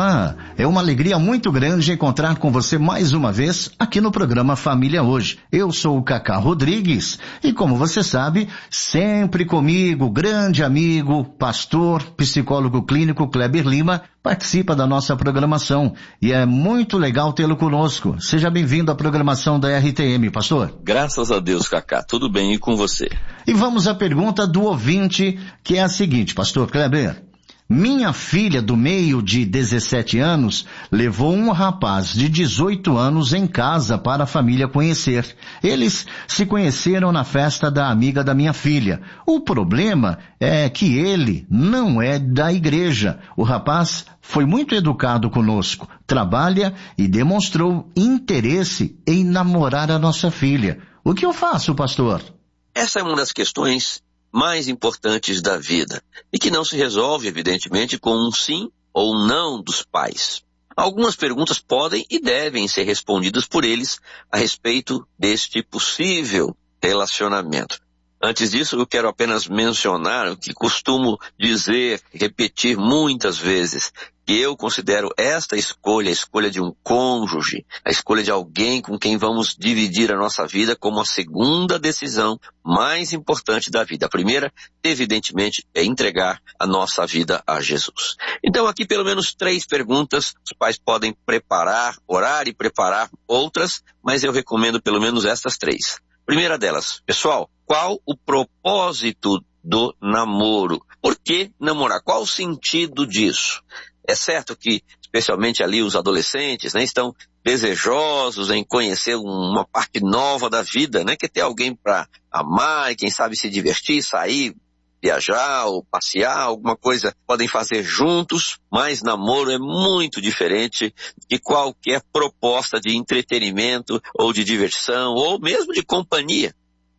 Olá, é uma alegria muito grande encontrar com você mais uma vez aqui no programa Família Hoje. Eu sou o Cacá Rodrigues e, como você sabe, sempre comigo, grande amigo, pastor, psicólogo clínico Kleber Lima, participa da nossa programação e é muito legal tê-lo conosco. Seja bem-vindo à programação da RTM, pastor. Graças a Deus, Cacá, tudo bem e com você? E vamos à pergunta do ouvinte, que é a seguinte, pastor Kleber. Minha filha do meio de 17 anos levou um rapaz de 18 anos em casa para a família conhecer. Eles se conheceram na festa da amiga da minha filha. O problema é que ele não é da igreja. O rapaz foi muito educado conosco, trabalha e demonstrou interesse em namorar a nossa filha. O que eu faço, pastor? Essa é uma das questões mais importantes da vida e que não se resolve, evidentemente, com um sim ou não dos pais. Algumas perguntas podem e devem ser respondidas por eles a respeito deste possível relacionamento. Antes disso, eu quero apenas mencionar o que costumo dizer, repetir muitas vezes, que eu considero esta escolha, a escolha de um cônjuge, a escolha de alguém com quem vamos dividir a nossa vida como a segunda decisão mais importante da vida. A primeira, evidentemente, é entregar a nossa vida a Jesus. Então, aqui pelo menos 3 perguntas, os pais podem preparar, orar e preparar outras, mas eu recomendo pelo menos estas 3. Primeira delas, pessoal, qual o propósito do namoro? Por que namorar? Qual o sentido disso? É certo que, especialmente ali os adolescentes, estão desejosos em conhecer uma parte nova da vida, que é ter alguém para amar e quem sabe se divertir, sair, viajar ou passear, alguma coisa podem fazer juntos, mas namoro é muito diferente de qualquer proposta de entretenimento ou de diversão ou mesmo de companhia.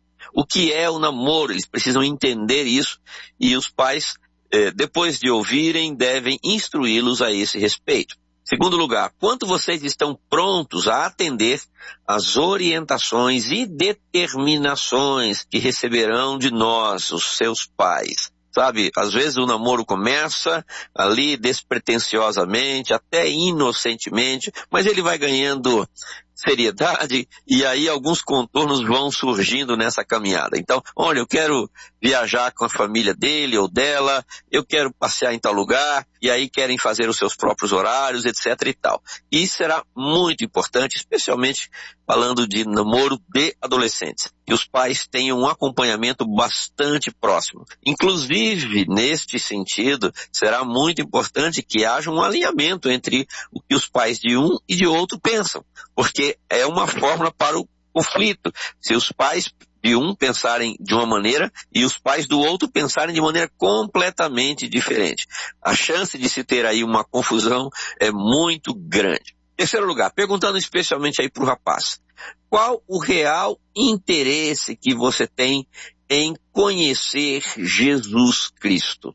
O que é o namoro? Eles precisam entender isso e os pais, depois de ouvirem, devem instruí-los a esse respeito. Segundo lugar, quanto vocês estão prontos a atender às orientações e determinações que receberão de nós, os seus pais? Sabe, às vezes o namoro começa ali despretensiosamente, até inocentemente, mas ele vai ganhando seriedade e aí alguns contornos vão surgindo nessa caminhada. Então, olha, eu quero viajar com a família dele ou dela, eu quero passear em tal lugar, e aí querem fazer os seus próprios horários, etc e tal. E isso será muito importante, especialmente falando de namoro de adolescentes. Que os pais tenham um acompanhamento bastante próximo. Inclusive, neste sentido, será muito importante que haja um alinhamento entre o que os pais de um e de outro pensam, porque é uma fórmula para o conflito. Se os pais de um pensarem de uma maneira e os pais do outro pensarem de maneira completamente diferente, a chance de se ter aí uma confusão é muito grande. Terceiro lugar, perguntando especialmente aí para o rapaz, qual o real interesse que você tem em conhecer Jesus Cristo?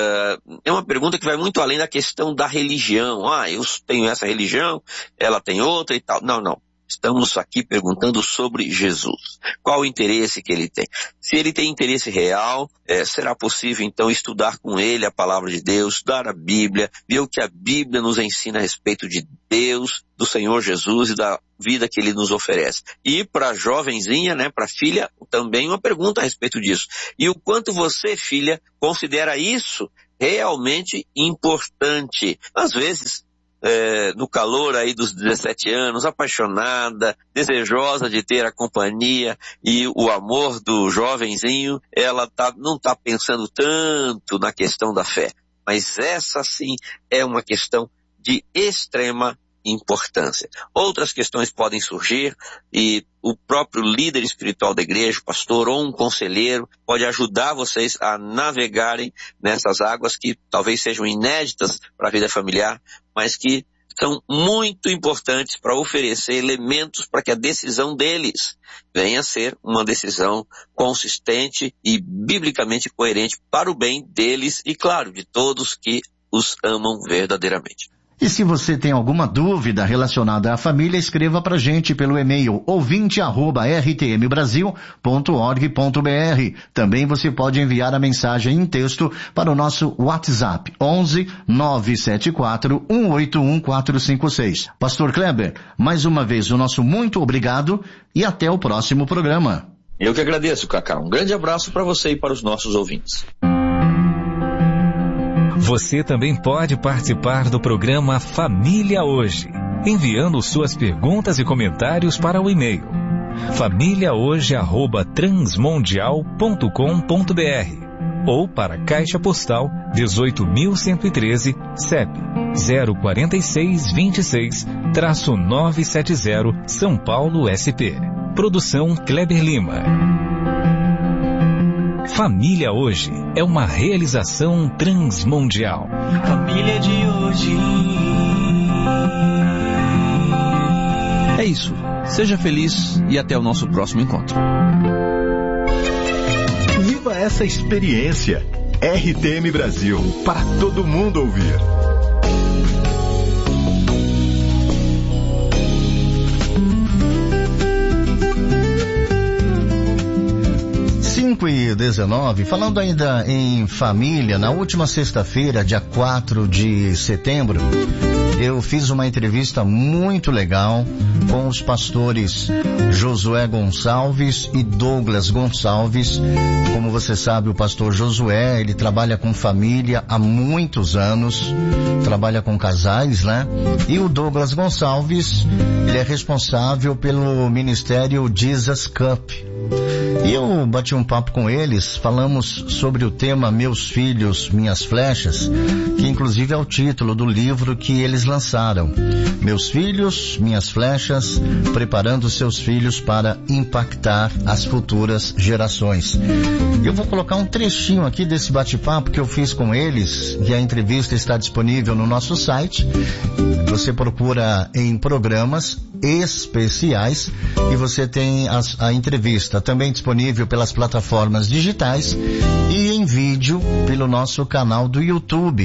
É uma pergunta que vai muito além da questão da religião. Eu tenho essa religião, ela tem outra e tal. Não. Estamos aqui perguntando sobre Jesus. Qual o interesse que ele tem? Se ele tem interesse real, será possível então estudar com ele a palavra de Deus, estudar a Bíblia, ver o que a Bíblia nos ensina a respeito de Deus, do Senhor Jesus e da vida que ele nos oferece. E para a jovenzinha, para a filha, também uma pergunta a respeito disso. E o quanto você, filha, considera isso realmente importante? Às vezes, no calor aí dos 17 anos, apaixonada, desejosa de ter a companhia e o amor do jovenzinho, ela não está pensando tanto na questão da fé. Mas essa sim é uma questão de extrema importância. Outras questões podem surgir e o próprio líder espiritual da igreja, o pastor ou um conselheiro, pode ajudar vocês a navegarem nessas águas que talvez sejam inéditas para a vida familiar, mas que são muito importantes para oferecer elementos para que a decisão deles venha a ser uma decisão consistente e biblicamente coerente para o bem deles e, claro, de todos que os amam verdadeiramente. E se você tem alguma dúvida relacionada à família, escreva pra gente pelo e-mail ouvinte@rtmbrasil.org.br. Também você pode enviar a mensagem em texto para o nosso WhatsApp 11 974 181 456. Pastor Kleber, mais uma vez o nosso muito obrigado e até o próximo programa. Eu que agradeço, Cacá. Um grande abraço para você e para os nossos ouvintes. Você também pode participar do programa Família Hoje, enviando suas perguntas e comentários para o e-mail famíliahoje@transmundial.com.br ou para Caixa Postal 18.113, CEP 04626-970, São Paulo, SP. Produção Kleber Lima. Família Hoje é uma realização transmundial. Família de hoje. É isso. Seja feliz e até o nosso próximo encontro. Viva essa experiência. RTM Brasil, para todo mundo ouvir. 5:19, falando ainda em família, na última sexta-feira, dia 4 de setembro, eu fiz uma entrevista muito legal com os pastores Josué Gonçalves e Douglas Gonçalves. Como você sabe, o pastor Josué, ele trabalha com família há muitos anos, trabalha com casais, né? E o Douglas Gonçalves, ele é responsável pelo ministério Jesus Cup. E eu bati um papo com eles, falamos sobre o tema Meus Filhos, Minhas Flechas, que inclusive é o título do livro que eles lançaram. Meus Filhos, Minhas Flechas, preparando seus filhos para impactar as futuras gerações. Eu vou colocar um trechinho aqui desse bate-papo que eu fiz com eles, e a entrevista está disponível no nosso site. Você procura em programas especiais e você tem a entrevista também disponível pelas plataformas digitais e em vídeo pelo nosso canal do YouTube,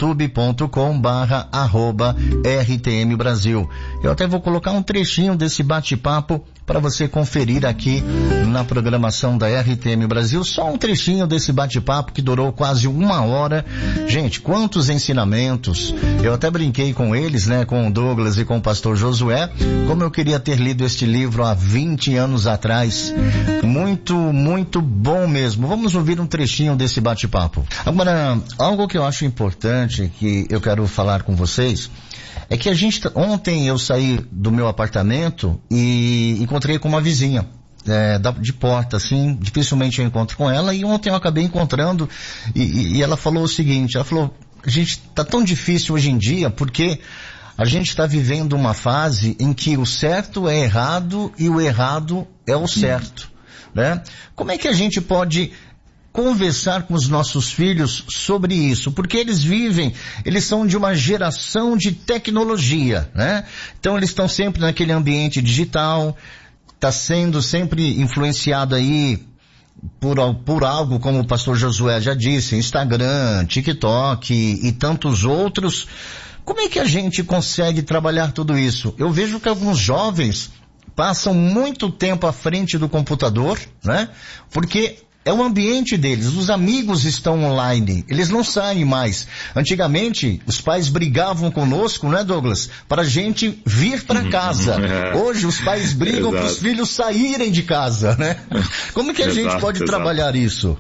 youtube.com/RTM Brasil. Eu até vou colocar um trechinho desse bate-papo para você conferir aqui na programação da RTM Brasil, só um trechinho desse bate-papo que durou quase 1 hora. Gente, quantos ensinamentos! Eu até brinquei com eles, né, com o Douglas e com o pastor Josué, como eu queria ter lido este livro há 20 anos atrás. Muito, muito bom mesmo. Vamos ouvir um trechinho desse bate-papo. Agora, algo que eu acho importante que eu quero falar com vocês é que ontem eu saí do meu apartamento e encontrei com uma vizinha, de porta, assim, dificilmente eu encontro com ela, e ontem eu acabei encontrando, e ela falou o seguinte, ela falou, gente, tá tão difícil hoje em dia, porque a gente está vivendo uma fase em que o certo é errado e o errado é o certo, né? Como é que a gente pode conversar com os nossos filhos sobre isso, porque eles são de uma geração de tecnologia, né? Então eles estão sempre naquele ambiente digital, está sendo sempre influenciado aí por algo, como o pastor Josué já disse, Instagram, TikTok e tantos outros. Como é que a gente consegue trabalhar tudo isso? Eu vejo que alguns jovens passam muito tempo à frente do computador, né? Porque é o ambiente deles, os amigos estão online, eles não saem mais. Antigamente, os pais brigavam conosco, né, Douglas? Para a gente vir para casa. Hoje, os pais brigam para os filhos saírem de casa, né? Como que a gente pode trabalhar isso?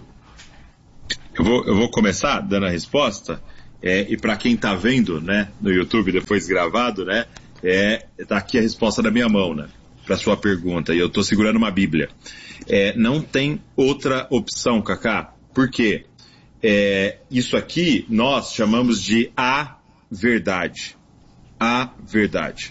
Eu vou começar dando a resposta, e para quem está vendo, né, no YouTube, depois gravado, né, tá aqui a resposta da minha mão, né, para sua pergunta, e eu estou segurando uma Bíblia. Não tem outra opção, Cacá. Por quê? Isso aqui nós chamamos de a verdade. A verdade.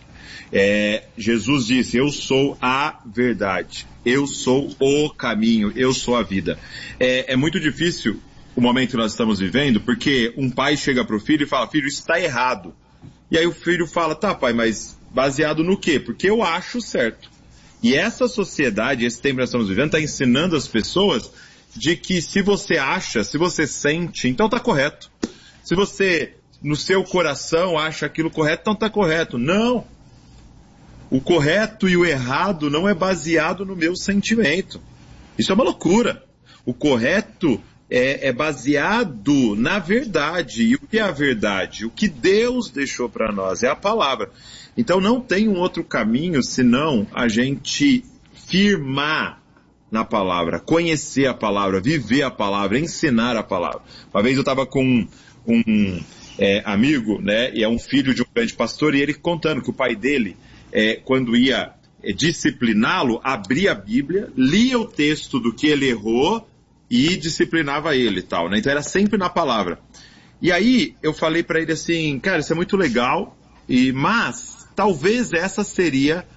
Jesus disse, eu sou a verdade. Eu sou o caminho. Eu sou a vida. É muito difícil o momento que nós estamos vivendo, porque um pai chega para o filho e fala, filho, isso está errado. E aí o filho fala, tá, pai, mas baseado no quê? Porque eu acho certo. E essa sociedade, esse tempo que nós estamos vivendo, está ensinando as pessoas de que se você acha, se você sente, então está correto. Se você no seu coração acha aquilo correto, então está correto. Não. O correto e o errado não é baseado no meu sentimento. Isso é uma loucura. O correto é baseado na verdade. E o que é a verdade? O que Deus deixou para nós é a palavra. Então não tem um outro caminho senão a gente firmar na palavra, conhecer a palavra, viver a palavra, ensinar a palavra. Uma vez eu estava com um amigo, né, e é um filho de um grande pastor, e ele contando que o pai dele, quando ia discipliná-lo, abria a Bíblia, lia o texto do que ele errou e disciplinava ele e tal, né? Então era sempre na palavra. E aí eu falei para ele assim, cara, isso é muito legal, mas talvez essa seria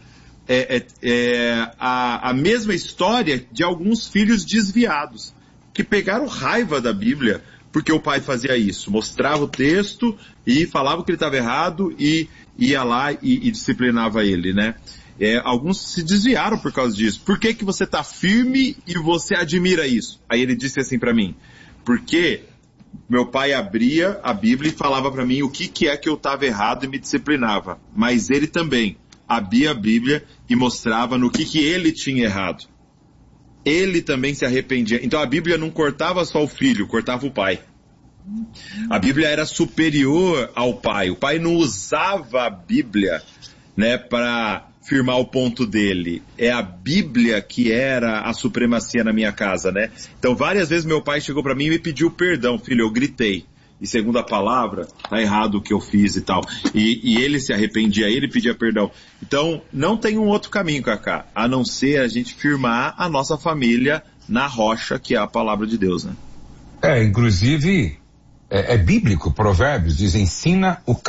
a mesma história de alguns filhos desviados, que pegaram raiva da Bíblia porque o pai fazia isso, mostrava o texto e falava que ele estava errado e ia lá e disciplinava ele, né? Alguns se desviaram por causa disso. Por que você está firme e você admira isso? Aí ele disse assim para mim, porque meu pai abria a Bíblia e falava para mim o que é que eu estava errado e me disciplinava, mas ele também abria a Bíblia e mostrava no que ele tinha errado. Ele também se arrependia. Então a Bíblia não cortava só o filho, cortava o pai. A Bíblia era superior ao pai. O pai não usava a Bíblia, né, para firmar o ponto dele. É a Bíblia que era a supremacia na minha casa, né? Então várias vezes meu pai chegou para mim e me pediu perdão. Filho, eu gritei. E segundo a palavra, tá errado o que eu fiz e tal. E ele se arrependia, ele pedia perdão. Então, não tem um outro caminho, Cacá, a não ser a gente firmar a nossa família na rocha, que é a palavra de Deus, né? Inclusive, é bíblico, Provérbios diz, ensina o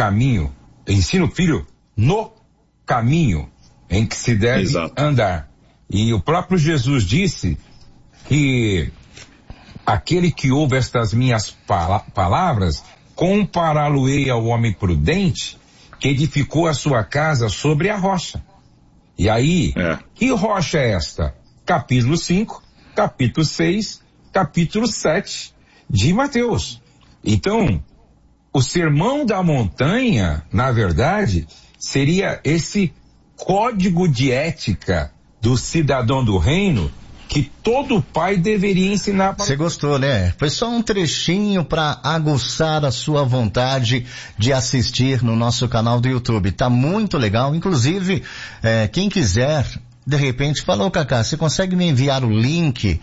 filho no caminho em que se deve andar. E o próprio Jesus disse que aquele que ouve estas minhas palavras, compará-lo-ei ao homem prudente que edificou a sua casa sobre a rocha. E aí, que rocha é esta? Capítulo 5, capítulo 6, capítulo 7 de Mateus. Então, o sermão da montanha, na verdade, seria esse código de ética do cidadão do reino que todo pai deveria ensinar para... Você gostou, né? Foi só um trechinho para aguçar a sua vontade de assistir no nosso canal do YouTube. Tá muito legal. Inclusive, quem quiser, de repente, falou, Cacá, você consegue me enviar o link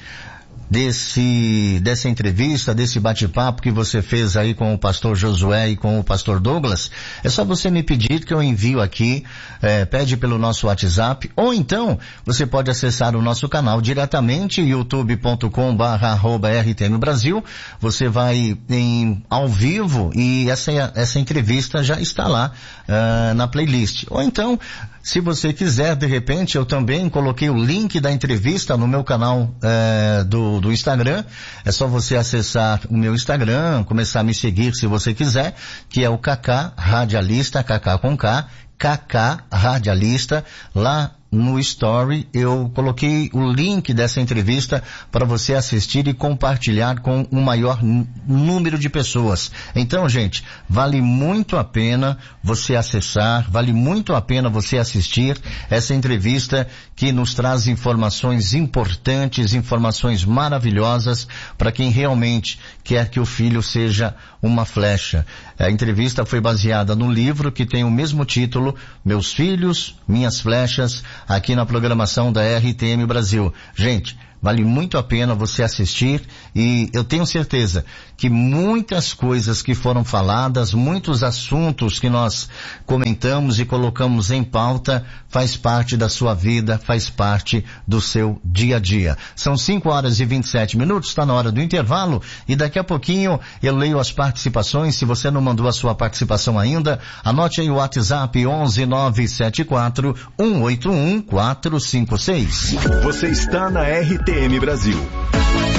dessa entrevista, desse bate-papo que você fez aí com o pastor Josué e com o pastor Douglas? É só você me pedir que eu envio aqui, pede pelo nosso WhatsApp, ou então você pode acessar o nosso canal diretamente, youtube.com/RTM Brasil. Você vai ao vivo e essa entrevista já está lá na playlist. Ou então, se você quiser, de repente, eu também coloquei o link da entrevista no meu canal do Instagram. É só você acessar o meu Instagram, começar a me seguir se você quiser, que é o Cacá Radialista, Cacá com K, Cacá Radialista. Lá no Story eu coloquei o link dessa entrevista para você assistir e compartilhar com o maior número de pessoas. Então, gente, vale muito a pena você acessar, vale muito a pena você assistir essa entrevista que nos traz informações importantes, informações maravilhosas para quem realmente quer que o filho seja uma flecha. A entrevista foi baseada no livro que tem o mesmo título, Meus Filhos, Minhas Flechas, aqui na programação da RTM Brasil. Gente, vale muito a pena você assistir e eu tenho certeza que muitas coisas que foram faladas, muitos assuntos que nós comentamos e colocamos em pauta faz parte da sua vida, faz parte do seu dia a dia. São 5h27, está na hora do intervalo e daqui a pouquinho eu leio as participações. Se você não mandou a sua participação ainda, anote aí o WhatsApp 11974-181-456. Você está na RTM Brasil.